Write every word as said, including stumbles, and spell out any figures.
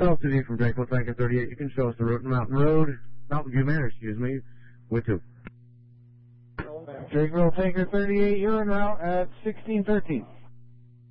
Call to you from Draco Tanker thirty-eight. You can show us the route, Mountain Road, Mountain View Manor, excuse me, with two. Draco Tanker thirty-eight, you're en route at sixteen thirteen.